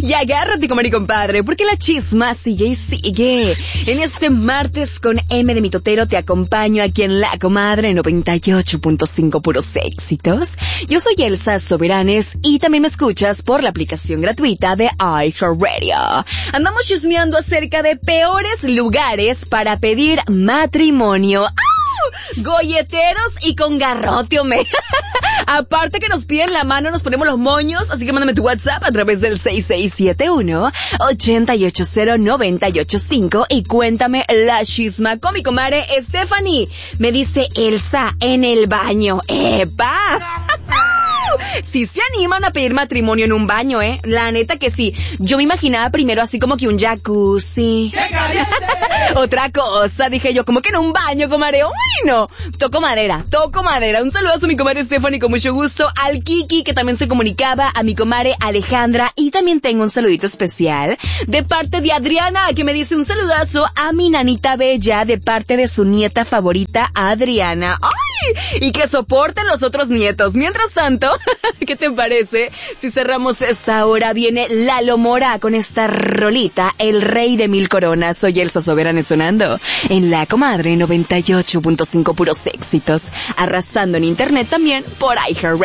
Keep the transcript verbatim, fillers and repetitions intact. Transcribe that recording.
Y agárrate, comadre y compadre, porque la chisma sigue y sigue. En este martes con M de Mitotero te acompaño aquí en La Comadre noventa y ocho punto cinco puros éxitos. Yo soy Elsa Soberanes y también me escuchas por la aplicación gratuita de iHeartRadio. Andamos chismeando acerca de peores lugares para pedir matrimonio. ¡Ah! Golleteros y con garrote, me. Aparte que nos piden la mano, nos ponemos los moños, así que mándame tu WhatsApp a través del seis seis siete uno, ocho ocho cero, nueve ocho cinco y cuéntame la chisma con mi comadre Stephanie. Me dice Elsa, en el baño. ¡Epa! Sí se animan a pedir matrimonio en un baño, ¿eh? La neta que sí. Yo me imaginaba primero así como que un jacuzzi. ¡Qué caliente! Otra cosa, dije yo, como que en un baño, comadre. Bueno, toco madera, toco madera. Un saludo a mi comadre Stephanie con mucho gusto. Al Kiki, que también se comunicaba. A mi comadre Alejandra. Y también tengo un saludito especial de parte de Adriana, que me dice un saludazo a mi nanita bella de parte de su nieta favorita, Adriana. ¡Ay! Y que soporten los otros nietos. Mientras tanto, ¿qué te parece si cerramos esta hora? Viene Lalo Mora con esta rolita, El Rey de Mil Coronas. Soy Elsa Soberane sonando en La Comadre noventa y ocho punto cinco puros éxitos, arrasando en internet también por iHeartRadio.